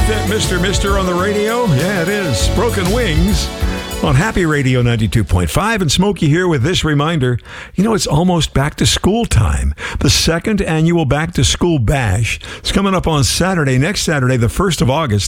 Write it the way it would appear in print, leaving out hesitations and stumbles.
that Mr. on the radio? Yeah, it is. Broken Wings on Happy Radio 92.5. And Smokey here with this reminder. You know, it's almost back to school time. The second annual Back to School Bash is coming up on Saturday, next Saturday, the 1st of August.